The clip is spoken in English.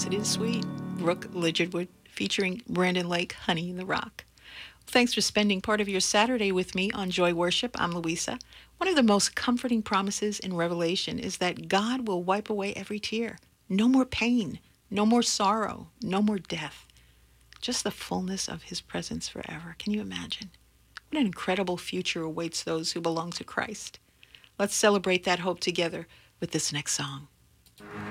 it is sweet. Brooke Lidgerwood featuring Brandon Lake, Honey in the Rock. Thanks for spending part of your Saturday with me on Joy Worship. I'm Louisa. One of the most comforting promises in Revelation is that God will wipe away every tear. No more pain, no more sorrow, no more death. Just the fullness of his presence forever. Can you imagine? What an incredible future awaits those who belong to Christ. Let's celebrate that hope together with this next song.